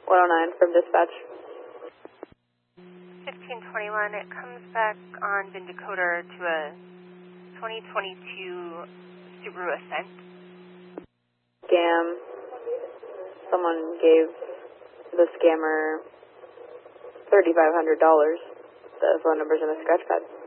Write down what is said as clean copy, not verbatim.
109 from dispatch. 1521, it comes back on Vindicoder to a 2022 Subaru Ascent. Scam. Someone gave the scammer $3,500. The phone number's in the scratch pad.